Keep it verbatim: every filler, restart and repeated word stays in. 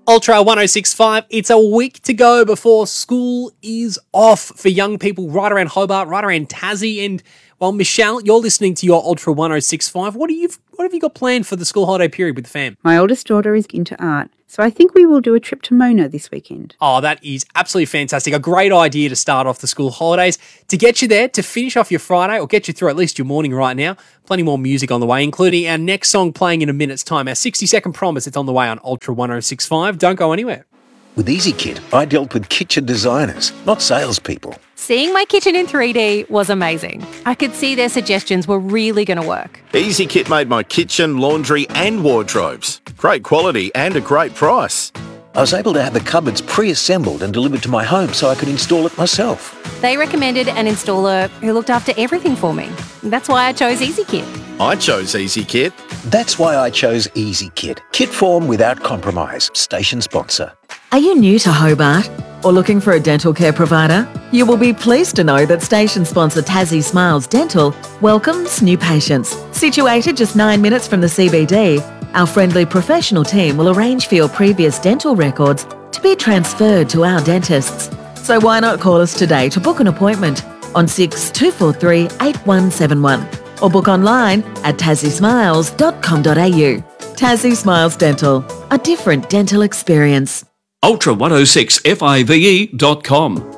Ultra one oh six point five, it's a week to go before school is off for young people right around Hobart, right around Tassie. And, well, Michelle, you're listening to your Ultra one oh six point five. What, do you, what have you got planned for the school holiday period with the fam? My oldest daughter is into art, so I think we will do a trip to Mona this weekend. Oh, that is absolutely fantastic. A great idea to start off the school holidays. To get you there, to finish off your Friday, or get you through at least your morning right now. Plenty more music on the way, including our next song playing in a minute's time. Our sixty-second promise, it's on the way on Ultra one oh six point five. Don't go anywhere. With EasyKit, I dealt with kitchen designers, not salespeople. Seeing my kitchen in three D was amazing. I could see their suggestions were really going to work. EasyKit made my kitchen, laundry and wardrobes. Great quality and a great price. I was able to have the cupboards pre-assembled and delivered to my home so I could install it myself. They recommended an installer who looked after everything for me. That's why I chose EasyKit. I chose EasyKit. That's why I chose EasyKit. Kit form without compromise. Station sponsor. Are you new to Hobart or looking for a dental care provider? You will be pleased to know that station sponsor Tassie Smiles Dental welcomes new patients. Situated just nine minutes from the C B D, our friendly professional team will arrange for your previous dental records to be transferred to our dentists. So why not call us today to book an appointment on six two four three eight one seven one or book online at tassie smiles dot com dot a u. Tassie Smiles Dental, a different dental experience. ultra one oh six five dot com.